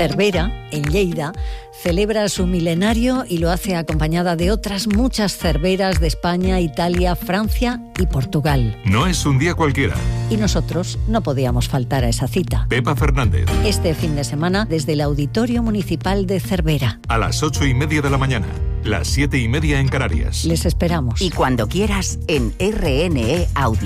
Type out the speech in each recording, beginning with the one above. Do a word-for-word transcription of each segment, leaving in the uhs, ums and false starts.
Cervera, en Lleida, celebra su milenario y lo hace acompañada de otras muchas cerveras de España, Italia, Francia y Portugal. No es un día cualquiera. Y nosotros no podíamos faltar a esa cita. Pepa Fernández. Este fin de semana desde el Auditorio Municipal de Cervera. A las ocho y media de la mañana, las siete y media en Canarias. Les esperamos. Y cuando quieras en R N E Audio.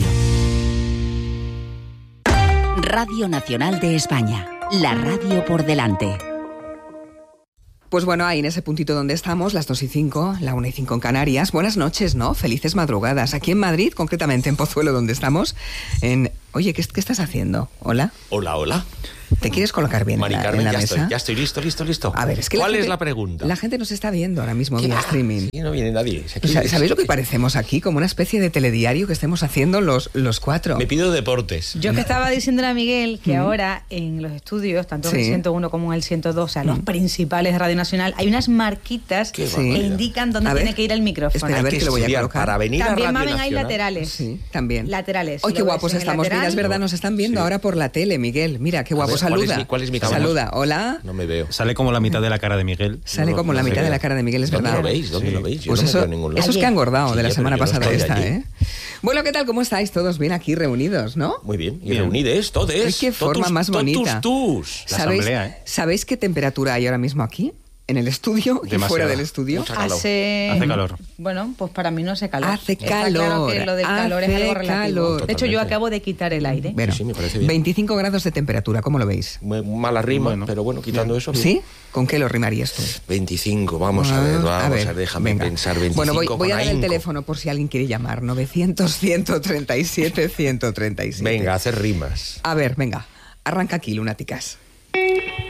Radio Nacional de España. La radio por delante. Pues bueno, ahí en ese puntito donde estamos, las dos y cinco, la una y cinco en Canarias. Buenas noches, ¿no? Felices madrugadas. Aquí en Madrid, concretamente en Pozuelo, donde estamos. En... Oye, ¿qué, qué estás haciendo? ¿Hola? Hola, hola. ¿Te quieres colocar bien Mari en la, Carmen, en la ya mesa? Estoy, ya estoy listo, listo, listo. A ver, es que ¿Cuál la gente, es la pregunta? La gente nos está viendo ahora mismo vía streaming. Sí, no viene nadie. O sea, ¿sabéis lo que parecemos aquí? Como una especie de telediario que estemos haciendo los, los cuatro. Me pido deportes. Yo que estaba diciéndole a Miguel que mm. ahora en los estudios, tanto en sí. el ciento uno como en el ciento dos, o sea, los mm. principales de Radio Nacional, hay unas marquitas que sí. indican dónde tiene que ir el micrófono. Espera, a ver que, que lo voy a colocar. Para venir también, a Radio Mamen, hay Nacional. laterales. Sí, también. Laterales. ¡Ay, qué guapos estamos! Mira, es verdad, nos están viendo sí. ahora por la tele, Miguel. Mira, qué guapo. Ver, saluda. ¿Cuál es mi, cuál es mi cámara? Saluda. Hola. No me veo. Sale como la mitad de la cara de Miguel. Sale no, como no la mitad veo. de la cara de Miguel, es ¿Dónde verdad. lo veis? ¿Dónde sí. lo veis? Yo pues no eso, me veo en ningún lado. eso es que ha engordado sí, de la semana yo no pasada esta, allí. ¿eh? Bueno, ¿qué tal? ¿Cómo estáis todos? Bien aquí reunidos, ¿no? Muy bien. Y bien. reunides, todos. Qué forma más bonita. Totus, La ¿Sabéis, asamblea, ¿eh? ¿Sabéis qué temperatura hay ahora mismo aquí? ¿En el estudio y Demasiado. fuera del estudio? Hace... hace calor. Bueno, pues para mí no hace calor. Hace Está calor. claro que lo del calor hace es algo relativo. calor. De hecho, yo acabo de quitar el aire. Bueno, sí, sí, me parece bien. veinticinco grados de temperatura, ¿cómo lo veis? Muy mala rima, bueno. pero bueno, quitando bien. eso. Bien. ¿Sí? ¿Con qué lo rimarías tú? veinticinco, vamos ah, a ver, vamos a ver, a ver déjame venga. pensar. veinticinco bueno, voy, voy a dar ahínco. el teléfono por si alguien quiere llamar. novecientos, ciento treinta y siete, ciento treinta y siete. Venga, hacer rimas. A ver, venga, arranca aquí, lunáticas.